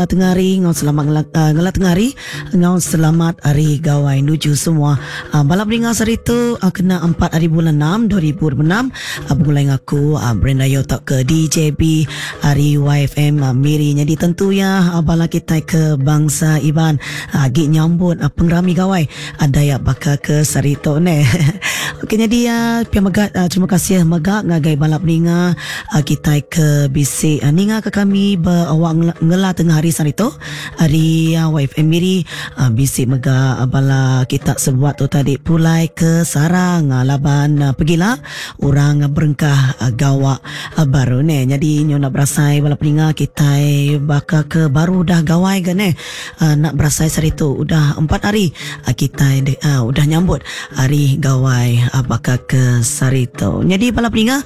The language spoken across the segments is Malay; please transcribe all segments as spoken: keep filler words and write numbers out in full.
uh, tengah hari ngau selamat ngelak, uh, ngelak tengah hari ngau selamat hari gawai nuju semua. Uh, balap ringa hari tu uh, kena empat hari bulan enam dua ribu dua puluh enam. Uh, Bermulai aku uh, Brenda Yotok ke D J B hari Y F M uh, Miri. Jadi tentu ya uh, bala kita ke bangsa Iban uh, gi nyambut uh, pengrami gawai uh, Dayak bakal ke Sarito ne. Okey, jadi uh, pihak Megat uh, terima kasih Megat ngagai balap ringa uh, kita ke bisik uh, ninga ke kami awak ngela tengah hari Sarito hari uh, Y F M Miri uh, bisik Megat uh, bala kita sebuat tu tadi pulai ke Sarang uh, laban uh, pergilah orang uh, berengkah uh, gawak uh, baru ne. Jadi nyo nak berasai balap ringa kita bakal ke baru dah gawai ke ne uh, nak berasai Sarito udah empat hari uh, kita uh, udah nyambut hari gawai uh, bakal ke Sarito. Jadi balap ringa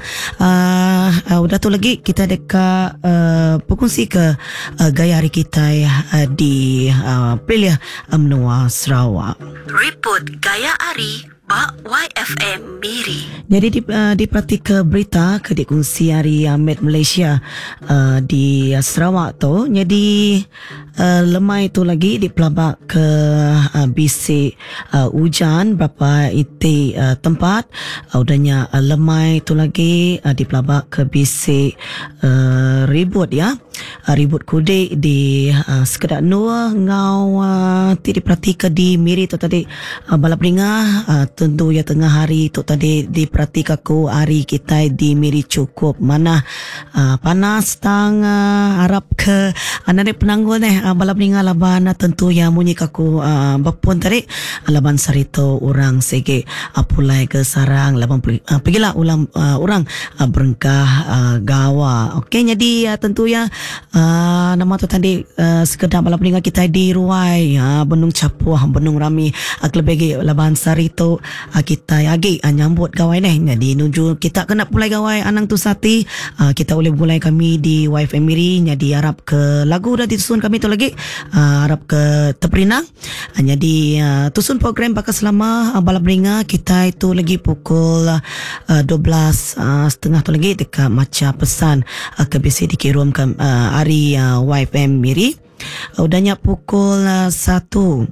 uh, uh, udah tu lagi kita dekat uh, berkongsi ke uh, gaya hari kita uh, di uh, Pelia uh, Menua Sarawak. Report gaya hari Bak Y F M Miri. Jadi di, uh, diperhati ke berita ke dikongsi hari uh, Med Malaysia uh, di uh, Sarawak tu. Jadi uh, lemai tu lagi dipelabak ke uh, bisik uh, hujan berapa itu uh, tempat uh, udahnya uh, lemai tu lagi uh, dipelabak ke bisik uh, ribut ya uh, ribut kudik di uh, sekedar Nur ngau uh, ti diperhati ke di Miri tu tadi uh, balap ringa uh, tentu ya tengah hari tu tadi diperhatikan aku hari kita di Miri cukup mana uh, panas tang uh, harap ke anak penanggul ni uh, balap ringa laban uh, tentu ya munyi kaku uh, bapun tadi uh, laban Sarito orang sege uh, pulai ke Sarang laban uh, pergilah ulang uh, orang uh, berengkah uh, gawa. Okey, jadi uh, tentu ya uh, nama tu tadi uh, sekedar balap ringa kita di Ruai uh, Benung Capuah Benung Rami uh, kelebih laban Sarito uh, kita agi uh, nyambut gawai ni. Jadi nuju kita kena pulai gawai anang tu sati uh, kita boleh mulai kami di Y F M Miri. Jadi harap ke lagu dah disusun kami tu lagi uh, harap ke terperinang uh, jadi uh, tusun program bakal selama uh, balap ringa kita itu lagi pukul uh, dua belas uh, setengah tu lagi dekat macam pesan uh, ke bisik dikirim ke uh, hari uh, Y F M Miri uh, udahnya pukul uh, satu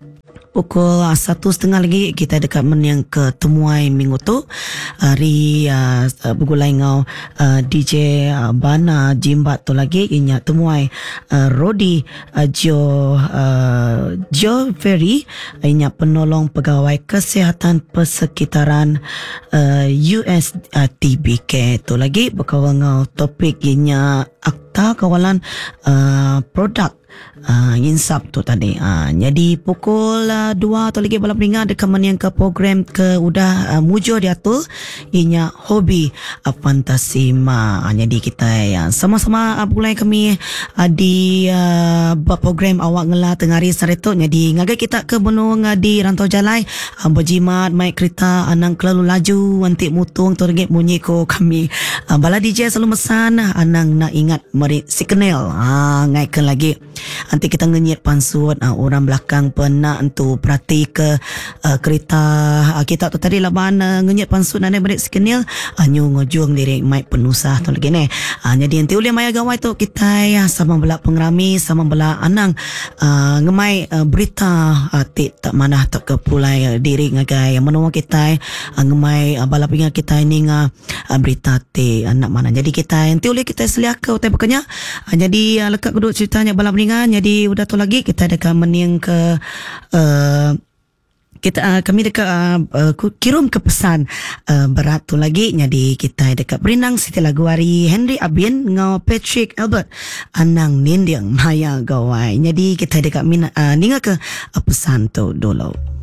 pukul uh, satu setengah lagi kita dekat meniang ke temuai minggu tu hari uh, bergulai ngau uh, D J uh, Bana Jimbat tu lagi inya temuai uh, Rodi uh, Jo uh, Jo Ferry inya penolong pegawai kesihatan persekitaran uh, U S uh, T B K tu lagi berkawan ngau topik inya akta kawalan uh, produk Uh, insap tu tadi uh, jadi pukul uh, dua atau lagi balap ringa dekat yang ke program ke udah uh, mujur diatur inya hobi uh, fantasi ma uh, jadi kita uh, sama-sama uh, mulai kami uh, di uh, program awak ngela tengah hari Sarito. Jadi ngagai kita ke benung uh, di Rantau Jalai uh, berjimat maik kereta anang kelalu laju antik mutung tu lagi munyi ko kami uh, bala D J selalu mesan uh, anang nak ingat meri signal uh, ngaikan lagi nanti kita ngenyit pansut uh, orang belakang pernah untuk perhati ke uh, kereta uh, kita tu tadi laban uh, ngenyit pansut nanti beri signal uh, nyu ngojung diri mai penusah tu lagi ni uh, jadi nanti oleh maya gawai tu kita ya sama belak pengrami sama belak anang uh, ngemai uh, berita uh, tik tak mana tak kepulai uh, diri ngagai menua kita uh, ngemai uh, balap ingat kita ini uh, uh, berita tik anak mana. Jadi kita nanti oleh kita selia ke utai bekanya uh, jadi uh, lekat kedua ceritanya balap ringan. Jadi udah tu lagi kita dekat meniang ke uh, kita uh, kami dekat uh, uh, kirim ke pesan uh, berat tu lagi. Jadi kita dekat berinang Siti Lagu Hari Henry Abin ngau Patrick Albert anang nindiang maya gawai. Jadi kita dekat mina, uh, ninga ke uh, pesan tu dulu.